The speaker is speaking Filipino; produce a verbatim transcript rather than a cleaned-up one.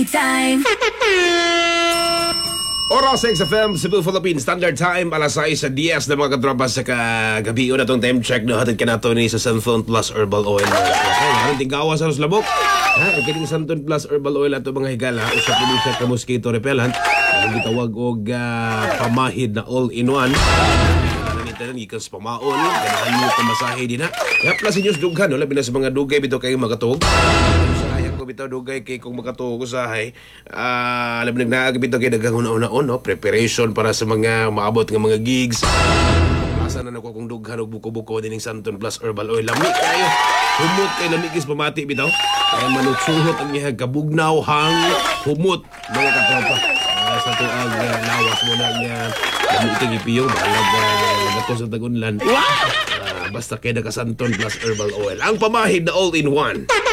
Anytime. Oras sa X F M, Cebu, Philippines, Standard Time, alas sais sa D S na mga katropa sa kagabi. Una itong time check na hatid ka na ito ni sa Santon Plus Herbal Oil. Okay, haron tinggawa sa Roslabok. Ha, kining Santon Plus Herbal Oil ato mga higala. Usap po siya ka mosquito repellent. Ang gitawag og uh, pamahid na all-in-one. Nanitan ng ikas pamaon. Ganahan mo pamasahe din ha. Kaya plus inyos dughan, no? Labi na sa mga dugay, bito kayo makatog. Ko bitaw dugay kay kung makatuo ko sa hay ah alam nagnaag bitaw kay daghang una-una no preparation para sa mga maabot nga mga gigs. Asa na nako kung dughan og buko-buko dining Santon Plus Herbal Oil lami kayo humot kay lami kis pamati bitaw kay manutsuhot ang iyang kabugnaw hang humot mga katropa uh, sa tuag uh, lawas mo na niya lami kay ipiyo balag uh, gato sa tagunlan uh, basta kay naka Santon Plus Herbal Oil ang pamahid na all-in-one.